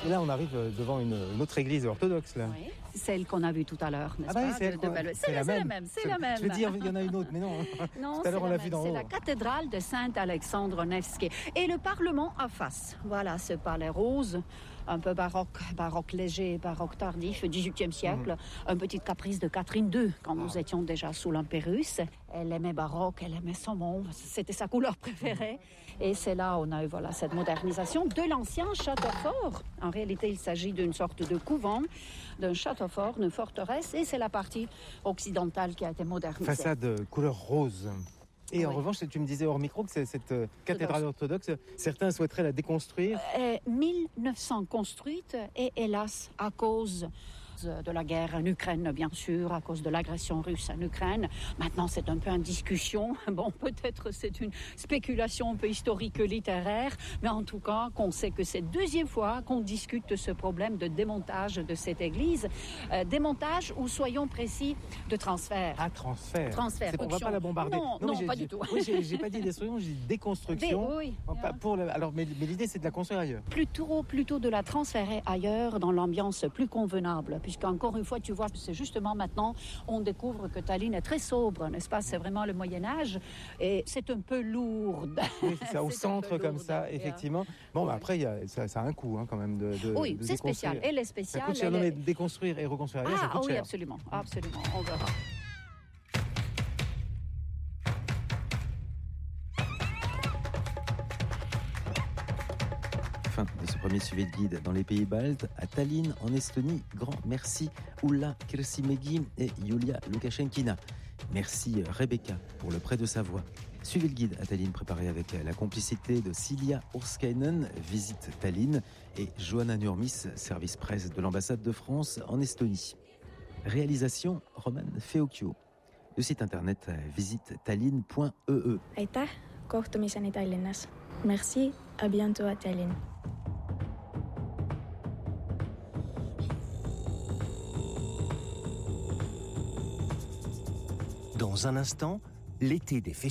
Et là, on arrive devant une autre église orthodoxe, là. Oui, celle qu'on a vue tout à l'heure, n'est-ce Ah bah pas? oui, c'est C'est la même. Je vais dire, il y en a une autre, mais non. Non, Tout à l'heure, on l'a vu d'en haut. C'est la cathédrale de Saint-Alexandre Nevski. Et le Parlement en face. Voilà, ce palais rose, un peu baroque léger, baroque tardif, 18e siècle. Un petit caprice de Catherine II, quand nous étions déjà sous l'Empire russe. Elle aimait baroque, elle aimait saumon, c'était sa couleur préférée. Et c'est là où on a eu cette modernisation de l'ancien château fort. En réalité, il s'agit d'une sorte de couvent, d'un château fort, d'une forteresse, et c'est la partie occidentale qui a été modernisée. Façade couleur rose. Et en revanche, tu me disais hors micro que cette cathédrale orthodoxe, certains souhaiteraient la déconstruire. 1900 construite, et hélas, à cause de la guerre en Ukraine, bien sûr, à cause de l'agression russe en Ukraine. Maintenant, c'est un peu en discussion. Bon, peut-être c'est une spéculation un peu historique, littéraire, mais en tout cas, qu'on sait que c'est deuxième fois qu'on discute de ce problème de démontage de cette église. Démontage ou, soyons précis, de transfert. Ah, transfert. On ne va pas la bombarder. Non, pas du tout. Oui, j'ai pas dit destruction, j'ai dit déconstruction. Oui. Mais l'idée, c'est de la construire ailleurs. Plutôt de la transférer ailleurs, dans l'ambiance plus convenable. Puisqu'encore une fois, tu vois, c'est justement maintenant, on découvre que Tallinn est très sobre, n'est-ce pas? C'est vraiment le Moyen-Âge, et c'est un peu lourd. Oui, c'est ça, au centre comme ça, effectivement. Bon, après, ça a un coût, quand même, oui, de c'est spécial. Elle est spéciale. Ça coûte cher, mais déconstruire et reconstruire ailleurs, ça coûte cher. Oui, absolument, on verra. Fin de ce premier suivi de guide dans les pays baltes. À Tallinn, en Estonie, grand merci Ulla Kirsimegi et Yulia Lukashenkina. Merci Rebecca pour le prêt de sa voix. Suivez le guide à Tallinn préparé avec la complicité de Silja Urskainen, visite Tallinn, et Johanna Nurmis, service presse de l'ambassade de France en Estonie. Réalisation Roman Feokio. Le site internet visite tallinn.ee. Aitäh, kohtumiseni Tallinnas. Merci, à bientôt à Tallinn. Dans un instant, l'été des festivals.